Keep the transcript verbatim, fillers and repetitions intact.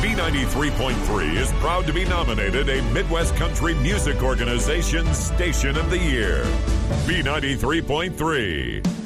B ninety-three point three is proud to be nominated a Midwest Country Music Organization Station of the Year. B ninety-three point three.